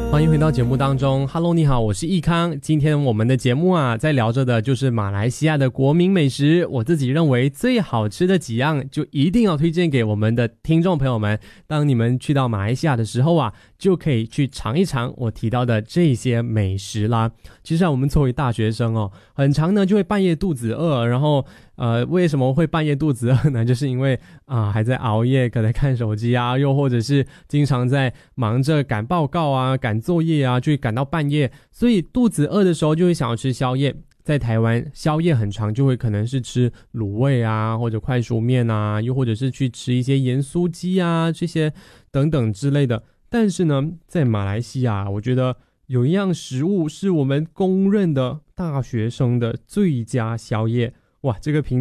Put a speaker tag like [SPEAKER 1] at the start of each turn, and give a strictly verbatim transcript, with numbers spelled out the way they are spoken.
[SPEAKER 1] 欢迎回到节目当中 Hello 你好，我是易康。今天我们的节目啊，在聊着的就是马来西亚的国民美食，我自己认为最好吃的几样就一定要推荐给我们的听众朋友们，当你们去到马来西亚的时候啊，就可以去尝一尝我提到的这些美食啦。其实啊，我们作为大学生哦，很常呢就会半夜肚子饿，然后呃，为什么会半夜肚子饿呢？就是因为啊、呃、还在熬夜，可能看手机啊，又或者是经常在忙着赶报告啊、赶作业啊，就赶到半夜，所以肚子饿的时候就会想要吃宵夜。在台湾，宵夜很常就会可能是吃卤味啊，或者快熟面啊，又或者是去吃一些盐酥鸡啊，这些等等之类的。但是呢，在马来西亚，我觉得有一样食物是我们公认的大学生的最佳宵夜。哇，这个评